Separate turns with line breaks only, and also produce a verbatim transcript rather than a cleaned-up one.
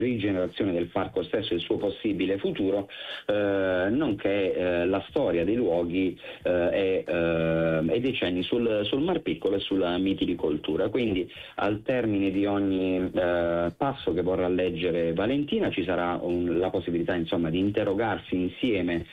rigenerazione del parco stesso e il suo possibile futuro, eh, nonché eh, la storia dei luoghi eh, e, eh, e decenni sul, sul Mar Piccolo e sulla mitilicoltura. Quindi al termine di ogni eh, passo che vorrà leggere Valentina ci sarà un, la possibilità insomma di interrogarsi insieme